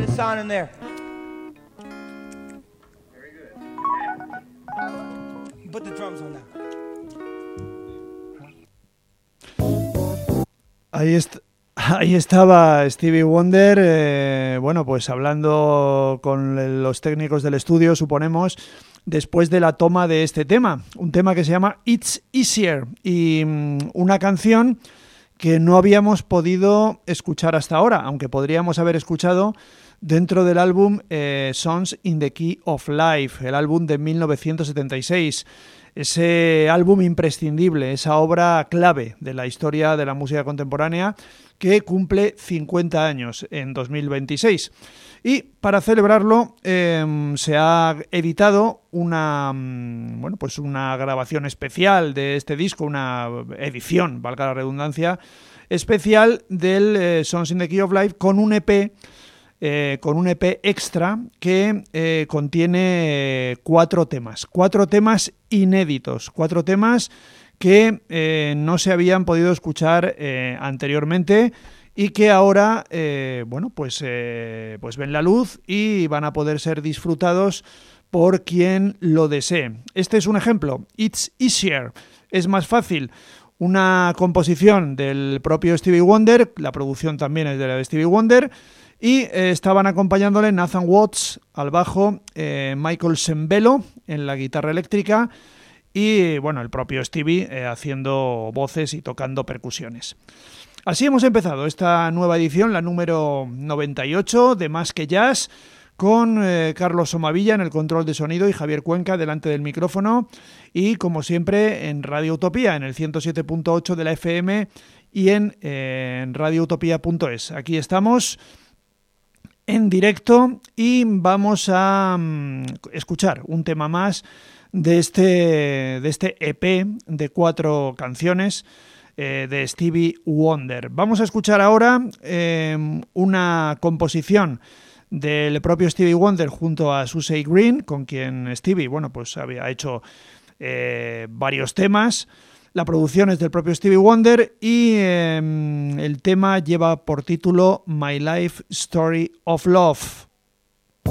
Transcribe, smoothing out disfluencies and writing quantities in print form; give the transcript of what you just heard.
Get a sound in there. Put the drums on now. Ahí estaba Stevie Wonder, bueno, pues hablando con los técnicos del estudio, suponemos, después de la toma de este tema, un tema que se llama It's Easier, y una canción que no habíamos podido escuchar hasta ahora, aunque podríamos haber escuchado dentro del álbum Songs in the Key of Life, el álbum de 1976. Ese álbum imprescindible, esa obra clave de la historia de la música contemporánea que cumple 50 años en 2026. Y para celebrarlo se ha editado una grabación especial de este disco, una edición, valga la redundancia, especial del Songs in the Key of Life con un EP extra que contiene 4 temas inéditos, 4 temas que no se habían podido escuchar anteriormente y que ahora pues ven la luz y van a poder ser disfrutados por quien lo desee. Este es un ejemplo, It's Easier, es más fácil. Una composición del propio Stevie Wonder, la producción también es de la de Stevie Wonder, y estaban acompañándole Nathan Watts al bajo, Michael Sembello en la guitarra eléctrica y bueno, el propio Stevie haciendo voces y tocando percusiones. Así hemos empezado esta nueva edición, la número 98 de Más que Jazz, con Carlos Somavilla en el control de sonido y Javier Cuenca delante del micrófono, y como siempre en Radio Utopía, en el 107.8 de la FM y en radioutopía.es. Aquí estamos en directo y vamos a escuchar un tema más de este EP de 4 canciones de Stevie Wonder. Vamos a escuchar ahora una composición del propio Stevie Wonder junto a Susie Green, con quien Stevie, pues había hecho varios temas. La producción es del propio Stevie Wonder y el tema lleva por título My Life Story of Love.